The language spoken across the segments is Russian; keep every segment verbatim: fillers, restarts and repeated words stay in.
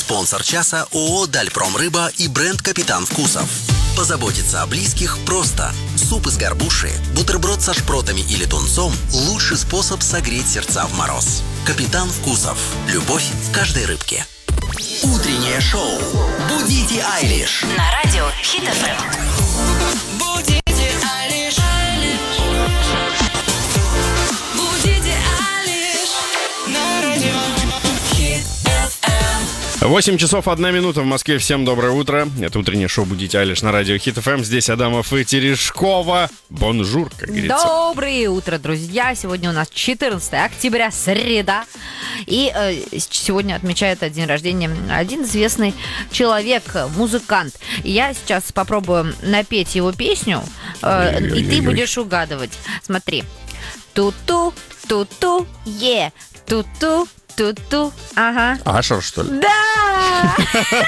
Спонсор часа ООО «Дальпром Рыба» и бренд «Капитан Вкусов». Позаботиться о близких просто. Суп из горбуши, бутерброд со шпротами или тунцом – лучший способ согреть сердца в мороз. «Капитан Вкусов». Любовь в каждой рыбке. Утреннее шоу «Будите Айлиш» на радио Хит эф эм. Будите Айлиш. Будите Айлиш на радио Хит эф эм. восемь часов одна минута в Москве. Всем доброе утро. Это утреннее шоу «Будите Айлиш» на радио Хит эф эм. Здесь Адамов и Терешкова. Бонжур, как говорится. Доброе утро, друзья. Сегодня у нас четырнадцатое октября, среда. И э, сегодня отмечает день рождения один известный человек, музыкант. И я сейчас попробую напеть его песню, э, и ты будешь угадывать. Смотри. Ту-ту, ту-ту, е, ту-ту, ту-ту, ага. Ашер, что ли? Да!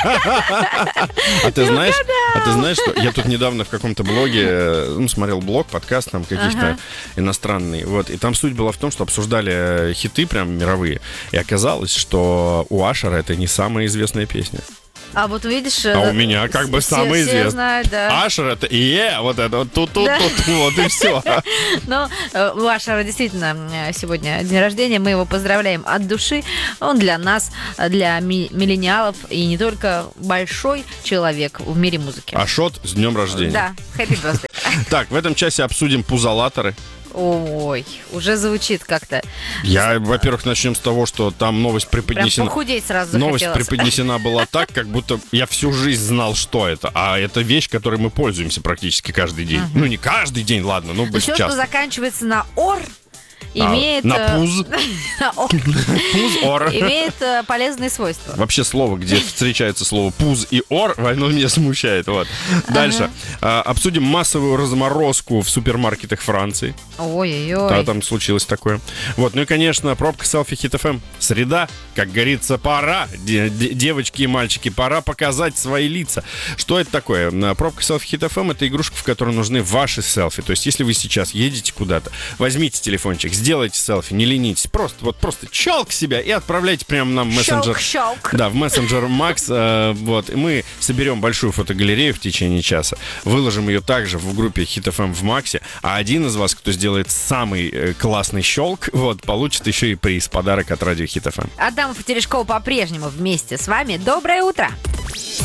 А ты знаешь, а ты знаешь, что я тут недавно в каком-то блоге, ну, смотрел блог, подкаст там каких-то Ага. иностранный, вот, и там суть была в том, что обсуждали хиты прям мировые, и оказалось, что у Ашера это не самая известная песня. А вот видишь... А у меня как бы самый Все известный. знают, да. Ашер это и е, вот это вот тут, тут, Да. тут, вот и все. Но э, у Ашера действительно э, сегодня день рождения. Мы его поздравляем от души. Он для нас, для ми- миллениалов и не только большой человек в мире музыки. Ашот, с днем рождения. Да, happy birthday. Так, в этом часе обсудим пузолаторы. Ой, уже звучит как-то. Я, во-первых, начнем с того, что там новость Прям преподнесена. похудеть сразу Новость захотелось. преподнесена была так, как будто я всю жизнь знал, что это. А это вещь, которой мы пользуемся практически каждый день. Ну, не каждый день, ладно, ну, Все, что часто. заканчивается на ор, имеет... на э, пуз. на ор, Пуз-ор. имеет э, полезные свойства. Вообще слово, где встречается слово пуз и ор, оно меня смущает. Вот. Дальше. А, обсудим массовую разморозку в супермаркетах Франции. Ой-ой-ой. Да, там случилось такое. Вот, ну и, конечно, пробка селфи Хит эф эм. Среда, как говорится, пора, де- де- девочки и мальчики, пора показать свои лица. Что это такое? На Пробка селфи Хит эф эм — это игрушка, в которой нужны ваши селфи. То есть, если вы сейчас едете куда-то, возьмите телефончик, сделайте селфи, не ленитесь, просто вот просто челк себя и отправляйте прямо нам в мессенджер. Щелк-щелк. Да, в мессенджер Макс. э, вот, и мы соберем большую фотогалерею в течение часа, выложим ее также в группе Хит эф эм в Максе, а один из вас, кто сделает самый э, классный щелк, вот, получит еще и приз, подарок от радио Хит эф эм. Адамов и Терешкова по-прежнему вместе с вами. Доброе утро!